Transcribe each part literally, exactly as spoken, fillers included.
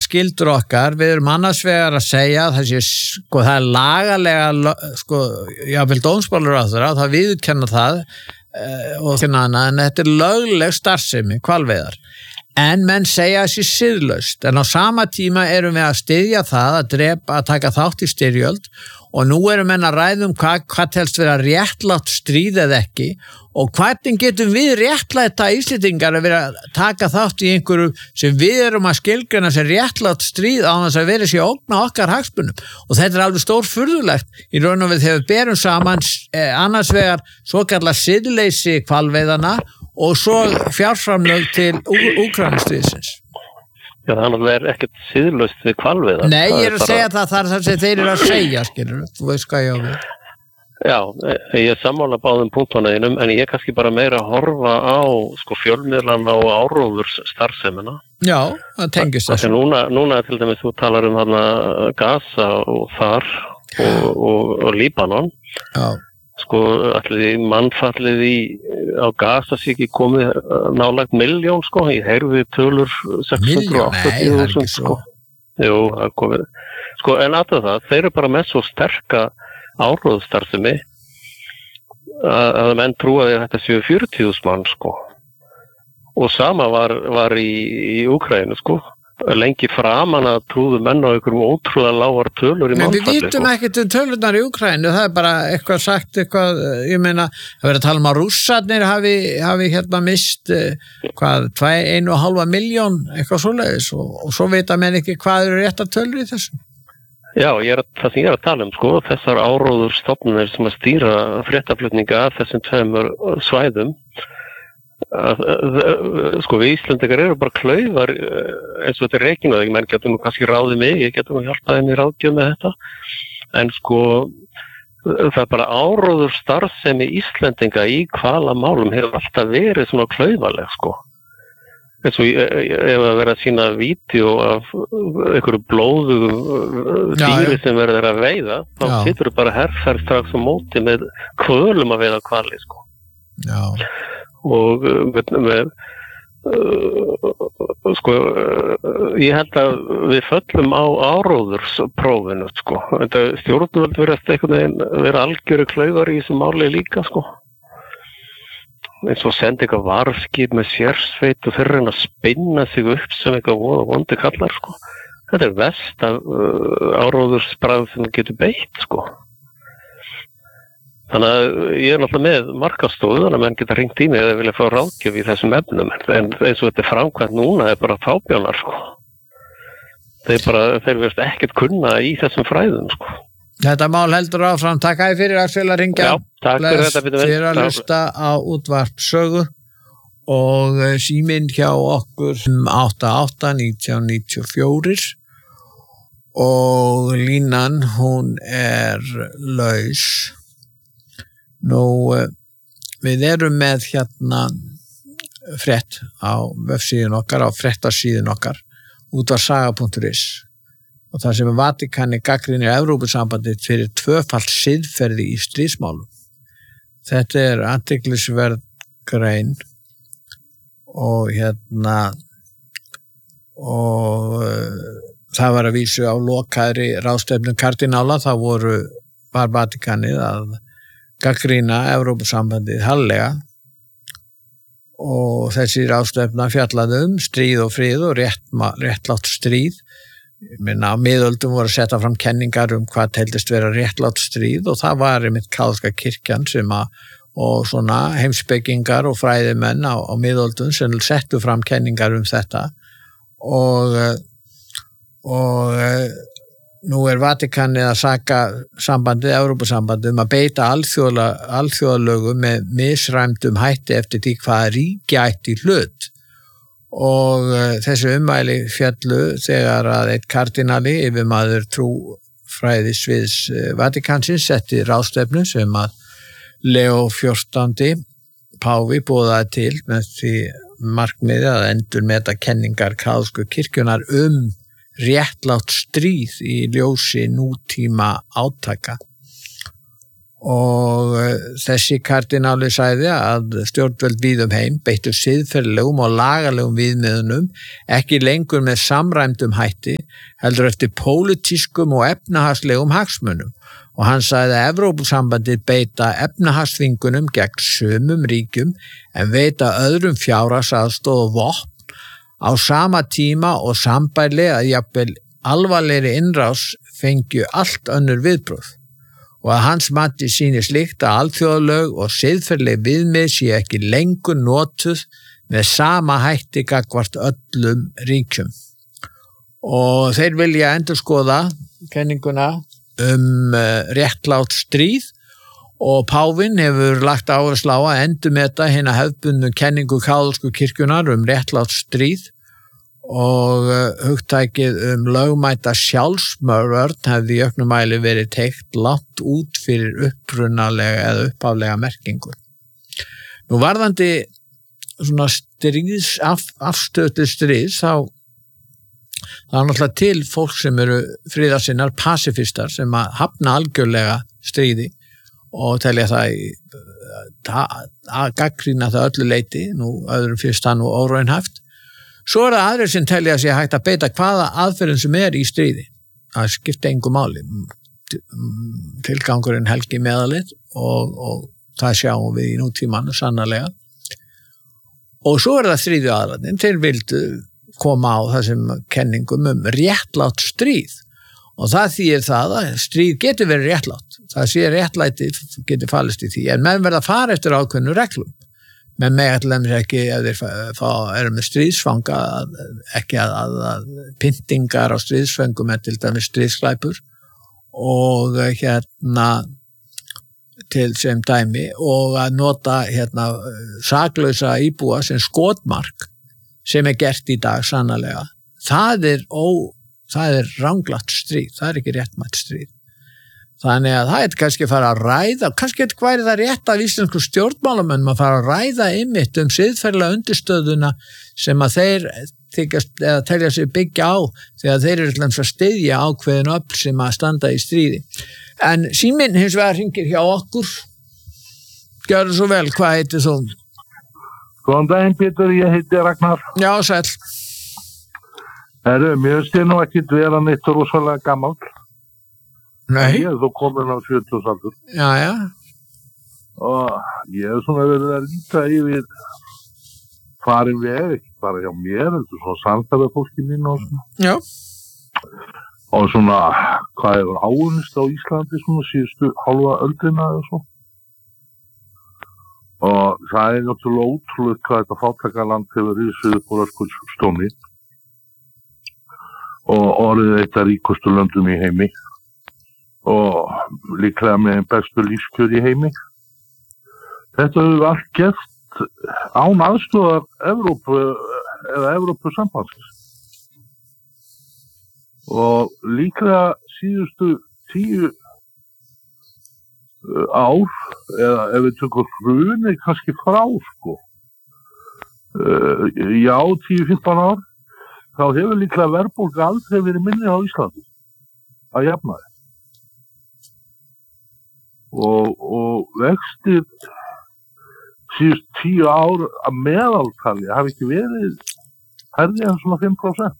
skyldur okkar, við erum annars vegar að segja að það sé, sko, það er lagalega, sko, jáfnvel dómsmálur á þeirra, það viðurkenna það uh, og þinn annað, en þetta er lögleg starfsemi, hvalveiðar. En menn segja þessi siðlaust, en á sama tíma erum við að styðja það að drepa, að taka þátt í styrjöld og nú erum menn að ræðum hvað, hvað telst vera réttlátt stríð eða ekki og hvernig getum við réttlæta Íslendingar að vera að taka þátt í einhverju sem við erum að skilgreina sem réttlátt stríð á þess að vera sér ógna okkar hagsmunum og þetta er alveg stórfurðulegt í raun og við þegar við berum saman eh, annars vegar svo kallar siðleysi hvalveiðana og svo fjárframlög til Úkraínustríðsins. Já, þannig að það er ekkert siðlaust við hvalveiðar. Nei, ég er að segja það, það er það sem þeir eru að segja, skilur, þú veist hvað ég á við. Já, ég er sammála báðum punktunum, en ég er kannski bara meira að horfa á sko, fjölmiðlana og áróðurs starfsemina. Já, það tengist þessu. Núna, núna til dæmis þú talar um hana Gaza og þar og, og, og Líbanon. Já. Sko, allir mannfallið í á Gaza sé ekki komið nálægt milljón, sko, ég heyrði tölur sex hundruð áttatíu þúsund, sko. Jú, það komið. Sko, en alltaf það, þeir eru bara með svo sterka áróðstarfsemi að, að menn trúa því að þetta séu fjörutíu þúsund mann, sko. Og sama var, var í, í Úkraínu, sko. Lengi framan að trúðu menn á einhverjum ótrúlega lágar tölur í mannfalli. Men við vitum ekkert um tölurnar í Úkraínu, það er bara eitthvað sagt, eitthvað, ég meina, það verður að tala um að rússarnir hafi, hafi hérna mist, hvað, tvö, einu og halva milljón, eitthvað svoleiðis og, og svo vita menn ekki hvað eru réttar tölur í þessum. Já, ég er, það sem ég er að tala um, sko, þessar áróður stofnunir sem að stýra fréttaflutninga af þessum tveimur svæðum, Að, að, sko við Íslendingar eru bara klaufar eins og þetta er reikinu og menn getur nú kannski ráðið mig, ég getur nú hjálpaði mér ráðgjöf með þetta en sko það er bara áróður starfsemi Íslendinga í hvalamálum hefur alltaf verið svona klaufaleg sko eins og ef að vera að sína vídeo af einhverju blóðu dýri sem verður að veiða þá situr bara herrferð strax á móti með kvölum að veiða hvali sko Já og með, með uh, sko uh, ég held að við föllum á áróðursprófinu sko þetta stjórnvöld verðast einhvern veginn vera algjöru klaufar í þessu máli líka sko eins og sendi eitthvað varskip með sérsveit og þeir reyna að spinna sig upp sem eitthvað voða vondi kallar sko þetta er verst af uh, áróðurspróf sem getur beitt sko Þannig að ég er náttúrulega með markastóðu, þannig að menn geta ringt í mig eða vilja fá ráðgjöf í þessum efnum, en eins og þetta er framkvæmt núna er bara fábjánar, sko. Þeir bara, þeir verðast ekkert kunna í þessum fræðum, sko. Þetta mál heldur áfram. Takk æði fyrir Axel að ringja. Já, takk fyrir þetta. Bless fyrir að hlusta á útvarp sögu og síminn hjá okkur átta átta nítján níutíu og fjögur og línan, hún er laus. Nú, við erum með hérna frétt á vefsíðun okkar, á fréttasíðun okkar, útvarsaga punktur is og það sem er Vatíkanið gagnrýnir Evrópusambandið fyrir tvöfalt siðferði í stríðsmálum. Þetta er athyglisverð grein og hérna og uh, það var að vísu á lokaðri ráðstefnu kardinála, það voru var Vatíkanið að gagnrýna Evrópusambandið harðlega og þessi ráðstefna fjallaði um stríð og frið og rétt, réttlátt stríð. Ég meina, á miðöldum voru að setja fram kenningar um hvað teldist vera réttlátt stríð og það var einmitt kaþólska kirkjan sem að og svona heimspekingar og fræðimenn á, á miðöldum sem settu fram kenningar um þetta og og nú er Vatíkanið að saka sambandið, Evrópusambandið um að beita alþjóðalögum með misræmdum hætti eftir því hvað ríki ætti í hlut og uh, þessi ummæli fjallu þegar að eitt kardinali yfirmaður trúfræðisviðs uh, Vatíkansins setti ráðstefnu sem að Leó fjórtándi páfi boðaði til með því markmiði að endurmeta kenningar kaþólsku kirkjunnar um réttlátt stríð í ljósi nútíma átaka og þessi kardínáli sagði að stjórnvöld víðum heim beittu siðferðilegum og lagalegum viðmiðunum ekki lengur með samræmdum hætti heldur eftir pólitískum og efnahagslegum hagsmunum og hann sagði að Evrópusambandið beita efnahagsþvingunum gegn sumum ríkjum en veita öðrum fjárhagsaðstoð og vopn á sama tíma og sambæli að jafnvel alvarlegri innrás fengju allt önnur viðbrögð. Og að hans mati sýnir slíkt að alþjóðalög og siðferðileg viðmið sé ekki lengur notuð með sama hætti gagnvart öllum ríkjum. Og þeir vilja endurskoða kenninguna um réttlátt stríð og páfinn hefur lagt áherslu á að endurmeta hina hefðbundnu kenningu kaþólsku kirkjunnar um réttlátt stríð og hugtækið um lögmæta sjálfsmörvörn hefði í auknum mæli verið teygt langt út fyrir upprunalega eða upphaflega merkingu. Nú varðandi svona stríðs, af, afstöðu til stríðs, þá það er náttúrulega til fólk sem eru friðarsinnar, pacifistar sem að hafna algjörlega stríði og telja það í, að gagnrýna það öllu leyti, nú öðrum fyrst það nú óraunhæft. Svo er það aðrir sem telja að sé hægt að beita hvaða aðferðin sem er í stríði. Það skipta engu máli. Tilgangurinn helgi meðalið og, og það sjáum við í nútímanu sannarlega. Og svo er það stríði aðræðin. Þeir vildu koma á þessum kenningum um réttlátt stríð. Og það þýðir það að stríð getur verið réttlátt. Það sé réttlæti getur falist í því. En menn verða að fara eftir ákveðnu reglum. Men með allir ekki ef þeir fá, eru með stríðsfanga ekki að, að, að pyntingar á stríðsföngum er til dæmis stríðsglæpur og hérna til sem dæmi og að nota hérna saklausa íbúa sem skotmark sem er gert í dag sannarlega. Það er, ó, það er ranglatt stríð, það er ekki réttmætt stríð. Þannig að það er kannski að fara að ræða, kannski væri það rétt af íslensku stjórnmálamönnum að fara að ræða einmitt um siðferðilega undirstöðuna sem að þeir þykjast eða telja sig byggja á þegar þeir eru til að styðja ákveðin öfl sem að standa í stríði. En síminn hins vegar hringir hjá okkur. Gjörðu svo vel, hvað heitir þú? Góðan daginn, Pétur, ég heiti Ragnar. Já, sæll. Herru, mér finnst ég nú ekki vera neitt rosalega gamall. Nei. Ég er þó komin á sjötugsaldri. Já, já. Og ég er svona verið að líta yfir farin veg, ekki bara hjá mér, heldur svona samstæða fólki mín og svona. Já. Og svona, hvað er áunnist á Íslandi svona síðustu hálfa öldina eða svo. Og það er náttúrulega ótrúlega hvað þetta fátækaland hefur risið upp úr öskustóni. Og orðið eitt af ríkustu löndum í heimi. Og líklega með einn bestu lífskjör í heimi. Þetta hefur allt gert án aðstoðar Evrópu eða Evrópusambandsins. Og líklega síðustu tíu ár, eða ef við tökum hruni kannski frá, sko. Já, tíu til fimmtán ár, þá hefur líklega verðbólga aldrei verið minni á Íslandi að jafnaði. Og, og vextir síðust tíu ár að meðaltali hafi ekki verið hærri en svona fimm prósent.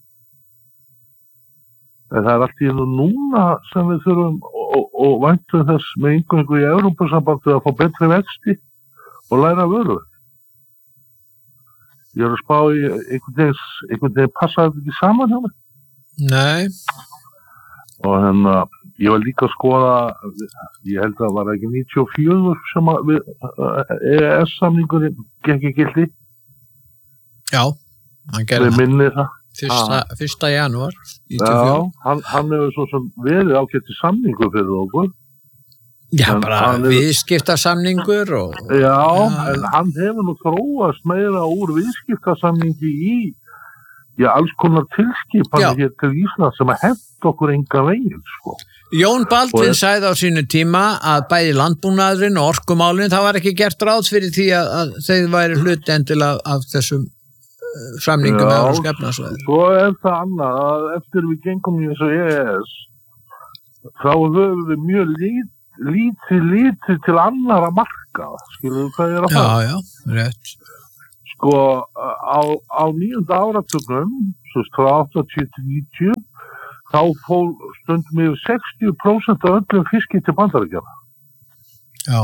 En það er allt í einu núna sem við þurfum og, og væntum þess með inngöngu í Evrópusambandið að fá betri vexti og læra vöru. Ég er að spá í einhvern veginn, einhvern veginn passa þetta ekki saman hjá mig. Nei. Og hérna ég var líka að skoða, ég held að það var ekki níutíu og fjögur sem að við, E E S-samningurinn gekk í gildi. Já, hann gerði það. Minni það. Fyrsta, fyrsta janúar. Já, hann, hann hefur svo sem verið ágætt í samningu fyrir okkur. Já, en bara viðskiptasamningur og... Já, ja. En hann hefur nú þróast meira úr viðskiptasamningi í Já, alls konar tilskipanir hér til Ísland sem að hefða okkur enga veginn, sko. Jón Baldvin og sagði á sínu tíma að bæði landbúnaðurinn og orkumálinn, það var ekki gert ráð fyrir því að, að þeir væri hluti endil af, af þessum uh, samningum með Evrópska efnahagssvæðið. Svo er það annað að eftir við gengum í þessu E E S, þá höfum við mjög lítið lítið lítið til annara marka, skilur hvað ég er að fara? Já, já, rétt. Sko, á, á níunda áratugnum, svo frá áttatíu til níutíu, þá fór stundum yfir sextíu prósent af öllum fiski til Bandaríkjanna. Já.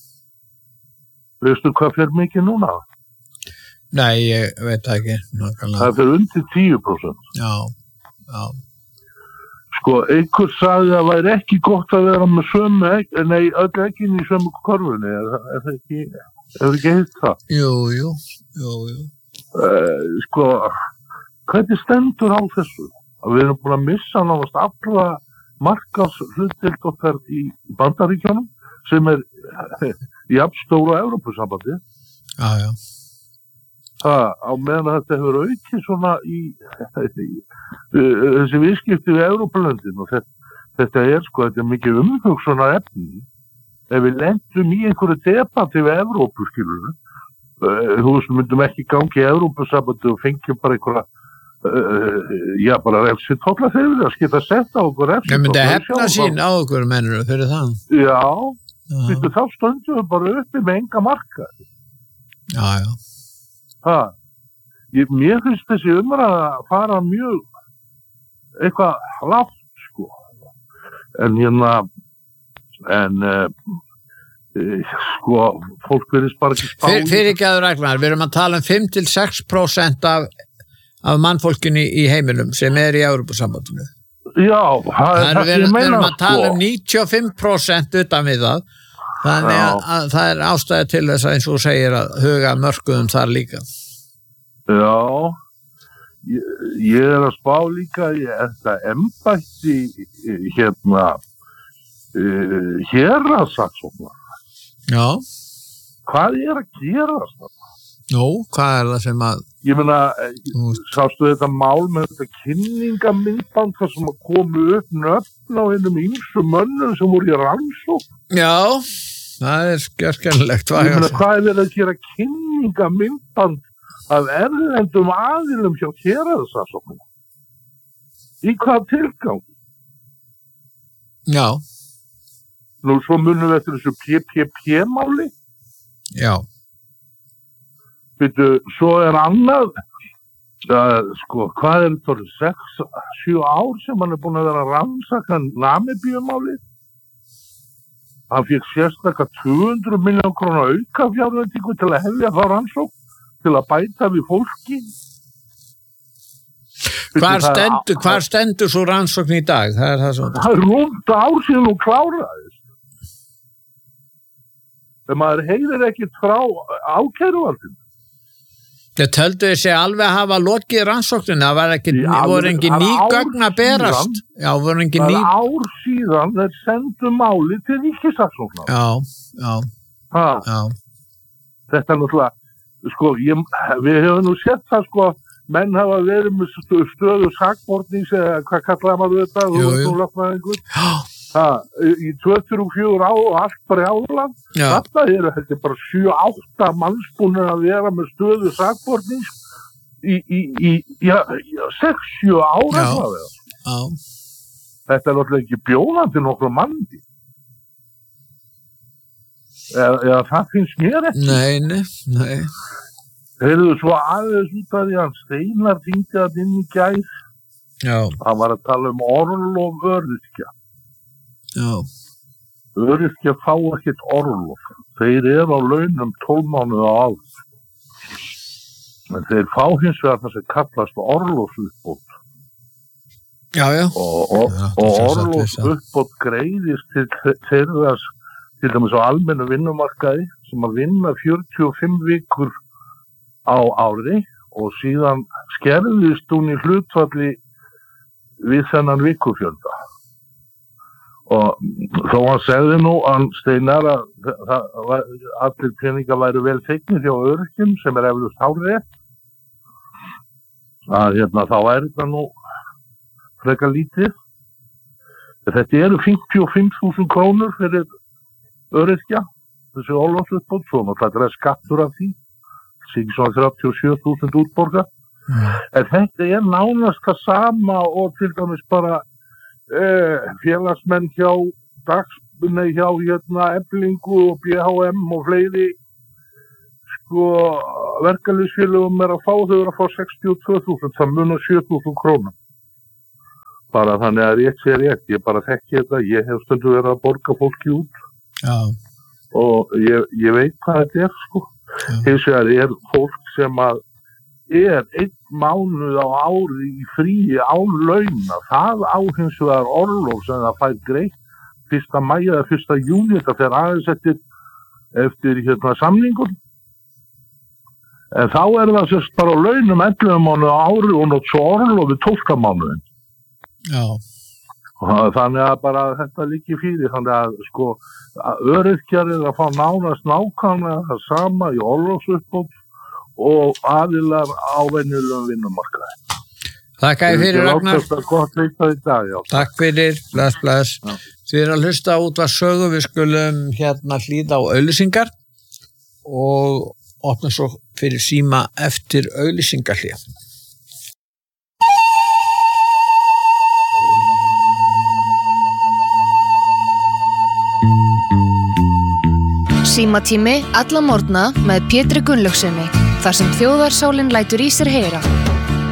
Veistu hvað fer mikið núna? Nei, ég veit ekki. Nákvæmlega. Það fer undir tíu prósent. Já, já. Sko, einhver sagði að það væri ekki gott að vera með sömu, nei, öll ekki í sömu korfunni, er, er það ekki, er það ekki heilt það? Jú, jú, jú, jú. Uh, sko, hvernig stendur á þessu? Að við erum búin að missa náttúrulega alla markaðshlutdeild okkar í Bandaríkjunum sem er jafn stóra Evrópusambandi. Já, já. Það, á meðan þetta hefur aukið svona í, í þessi viðskipti við Evrópulöndin og þetta, þetta er sko, þetta er mikið umhugsunar efni. Ef við lendum í einhverju debati við Evrópu, skilur uh, þú veist, myndum ekki gangi í Evrópusambandi og fengjum bara einhverja Uh, já, bara refsi tolla þeir að skita sett á okkur refsi. Ég myndi hefna sín á okkur mennur fyrir það. Já, Vistu, þá stöndum við bara uppi með enga marka. Já, já. Það, ég, mér finnst þessi umræða að fara mjög eitthvað lágt, sko. En hérna, en uh, sko, fólk verðist bara ekki spá. Fyr, fyrir ekki aður Ragnar, við erum að tala um fimm til sex prósent af af mannfólkinu í heiminum sem er í Evrópusambandinu. Já, það er það sem ég meina. Við erum að tala um níutíu og fimm prósent utan við það. Þannig að, að það er ástæði til þess að eins og þú segir að huga mörkuðum þar líka. Já, ég, ég er að spá líka í þetta embætti hérna uh, héraðssaksóknara. Já. Hvað er að gerast það? Nú, hvað er það sem að... Ég meina, sástu þetta mál með þetta kynningamyndband þar sem að komu upp nöfn á einum ýmsu mönnum sem voru í rannsókn? Já, það er skjörskjörnlegt. Ég meina, hvað er verið að gera kynningamyndband af erlendum aðilum hjá héraðssaksóknara? Í hvað tilgang? Já. Nú, svo munum við eftir þessu P P P-máli. Já. Býtu, svo er annað, uh, sko, hvað er þetta, sex, sjö ár sem hann er búin að vera að rannsaka Namibíumálið. Hann fékk sérstaklega tvö hundruð milljón króna auka fjárveitingu til að hefja þá rannsókn, til að bæta við fólki. Hvar stendur, hvar stendur svo rannsókn í dag? Það er það svona. Það er rúmt ár síðan hún kláraðist. Þegar maður heyrir ekkert frá ákæruvaldinu. Þeir töldu þessi alveg að hafa lokið rannsókninu, það var ekki, Já, voru ekki ný gögn að berast. Já, voru ekki ný... Það er ár síðan þeir sendu máli til ríkissaksóknara. Já, já, ha. já. Þetta er náttúrulega, sko, ég, við hefum nú sett það, sko, menn hafa verið með stöðu, stöðu sakbornings, eða hvað kallaði maður þetta, þú veist nú lögfræðingur. Já. Ha, í tvö til fjögur á og allt brjálan. Þetta eru þetta bara sjö átta mannsbúnir að vera með stöðu sakbornings í, í, í ja, sex sjö ára. Já, já. Þetta er náttúrulega ekki bjóðandi nokkur manni. Eða, eða það finnst mér ekki. Nei, nei, nei. Þeir eru svo aðeins út af því að Steinar hringdi að inn í gær. Já. Hann var að tala um orlof öryrkja. Já. Öryrkja fá ekkert orlof. Þeir eru á launum tólf mánuði á ári. En þeir fá hins vegar það sem kallast orlofsuppbót. Já, já. Og, og, já, og orlofsuppbót greiðist til þeirra, til dæmis á almennu vinnumarkaði, sem að vinna fjörutíu og fimm vikur á ári og síðan skerðist hún í hlutfalli við þennan vikufjölda. Og þó hann segði nú að Steinar að það, allir peningar væru vel teiknir hjá öryrkjum sem er eflaust hárrétt, að hérna þá er þetta nú frekar lítið. Þetta eru fimmtíu og fimm þúsund krónur fyrir öryrkja, þessi orlofsuppbót, svo náttúrulega er skattur af því, þessi ekki svona þrjátíu og sjö þúsund útborga. Mm. En þetta er nánast það sama og til dæmis bara Uh, félagsmenn hjá dags, nei, hjá hérna Eflingu og B H M og fleiri sko verkalýðsfélögum er að fá, þau eru að fá sextíu og tvö þúsund, það munar sjö þúsund krónum. Bara þannig að rétt sé rétt, ég bara þekki þetta, ég hef stundum verið að borga fólki út. Já. Og ég, ég veit hvað þetta er sko. Já. Hins vegar er fólk sem að er einn mánuð á ári í fríi án launa, það á hins vegar orlof sem það fær greitt fyrsta maí eða fyrsta júní, þetta fer aðeins eftir, eftir hérna samningur. En þá er það sérst bara á launum ellefu mánuð á ári og nótt svo orlofi tólfta mánuðin. Já. Og þannig að bara þetta liggi fyrir, þannig að sko öryrkjar er að fá nánast nákvæmlega það sama í orlofsuppbót og aðilar á venjulegum vinnumarkaði. Þakka þér fyrir, Ragnar. Gott leitað í dag, já. Takk fyrir, bless, bless. Já. Þið erum að hlusta út að sögu, við skulum hérna hlýða á auglýsingar og opna svo fyrir síma eftir auglýsingarhlé. Símatími alla morgna með Pétri Gunnlaugsssyni, þar sem þjóðarsálin lætur í sér heyra.